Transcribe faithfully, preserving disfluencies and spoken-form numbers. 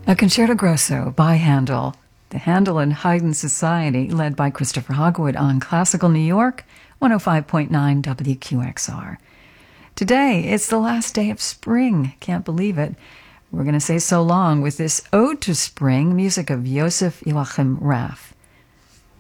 A Concerto Grosso by Handel, the Handel and Haydn Society, led by Christopher Hogwood on Classical New York, one oh five point nine W Q X R. Today, it's the last day of spring. Can't believe it. We're going to say so long with this Ode to Spring, music of Joseph Joachim Raff.